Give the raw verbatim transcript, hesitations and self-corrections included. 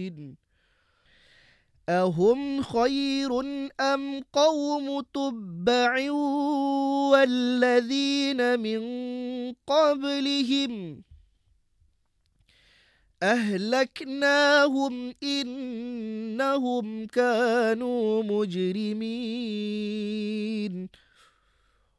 أهم خير أم قوم تبع والذين من قبلهم أهلكناهم إنهم كانوا مجرمين